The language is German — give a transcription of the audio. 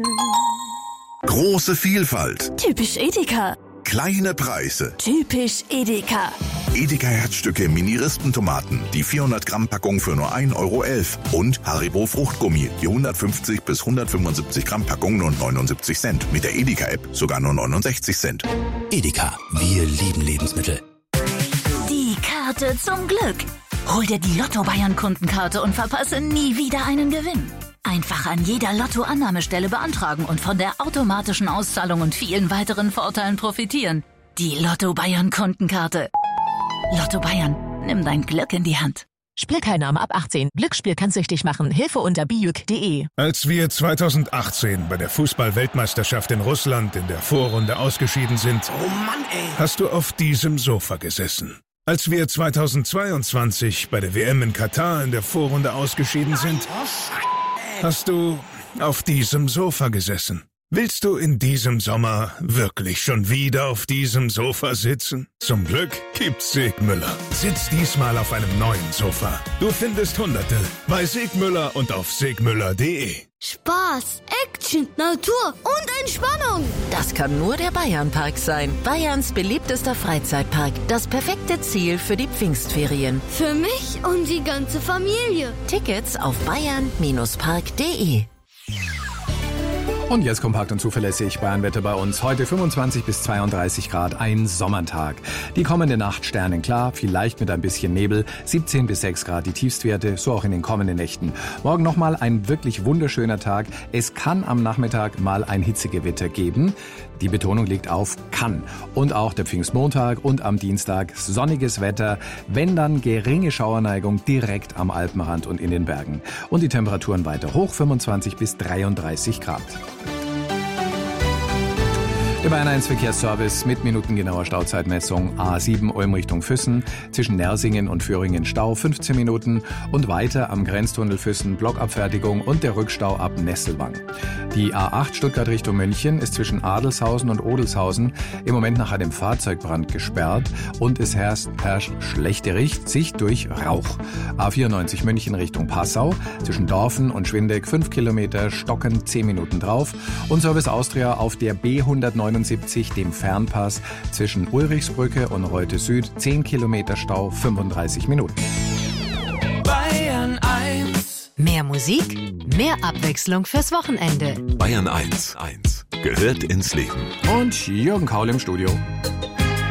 Große Vielfalt. Typisch Edeka. Kleine Preise. Typisch Edeka. Edeka Herzstücke Mini-Rispentomaten. Die 400 Gramm Packung für nur 1,11 €. Und Haribo Fruchtgummi. Die 150 bis 175 Gramm Packung nur 79 Cent. Mit der Edeka-App sogar nur 69 Cent. Edeka, wir lieben Lebensmittel. Die Karte zum Glück. Hol dir die Lotto-Bayern-Kundenkarte und verpasse nie wieder einen Gewinn. Einfach an jeder Lotto-Annahmestelle beantragen und von der automatischen Auszahlung und vielen weiteren Vorteilen profitieren. Die Lotto-Bayern-Kundenkarte. Lotto Bayern, nimm dein Glück in die Hand. Spielteilnahme ab 18. Glücksspiel kann süchtig machen. Hilfe unter bijuk.de. Als wir 2018 bei der Fußball-Weltmeisterschaft in Russland in der Vorrunde ausgeschieden sind, Oh Mann, ey. hast du auf diesem Sofa gesessen. Als wir 2022 bei der WM in Katar in der Vorrunde ausgeschieden sind, hast du auf diesem Sofa gesessen. Willst du in diesem Sommer wirklich schon wieder auf diesem Sofa sitzen? Zum Glück gibt's Segmüller. Sitz diesmal auf einem neuen Sofa. Du findest Hunderte bei Segmüller und auf segmüller.de. Spaß, Action, Natur und Entspannung. Das kann nur der Bayernpark sein. Bayerns beliebtester Freizeitpark. Das perfekte Ziel für die Pfingstferien. Für mich und die ganze Familie. Tickets auf bayern-park.de. Und jetzt kompakt und zuverlässig Bayernwetter bei uns. Heute 25 bis 32 Grad, ein Sommertag. Die kommende Nacht sternenklar, vielleicht mit ein bisschen Nebel, 17 bis 6 Grad die Tiefstwerte, so auch in den kommenden Nächten. Morgen nochmal ein wirklich wunderschöner Tag. Es kann am Nachmittag mal ein Hitzegewitter geben. Die Betonung liegt auf kann. Und auch der Pfingstmontag und am Dienstag sonniges Wetter, wenn dann geringe Schauerneigung direkt am Alpenrand und in den Bergen. Und die Temperaturen weiter hoch, 25 bis 33 Grad. Der Bayern 1 Verkehrsservice mit minutengenauer Stauzeitmessung. A7 Ulm Richtung Füssen, zwischen Nersingen und Föhringen Stau 15 Minuten und weiter am Grenztunnel Füssen Blockabfertigung und der Rückstau ab Nesselwang. Die A8 Stuttgart Richtung München ist zwischen Adelshausen und Odelshausen im Moment nach einem Fahrzeugbrand gesperrt und es herrscht schlechte Sicht durch Rauch. A94 München Richtung Passau, zwischen Dorfen und Schwindeck 5 Kilometer, Stocken 10 Minuten drauf und Service Austria auf der B179, dem Fernpass zwischen Ulrichsbrücke und Reute Süd, 10 Kilometer Stau, 35 Minuten. Bayern 1. Mehr Musik, mehr Abwechslung fürs Wochenende. Bayern 1 gehört ins Leben. Und Jürgen Kaul im Studio.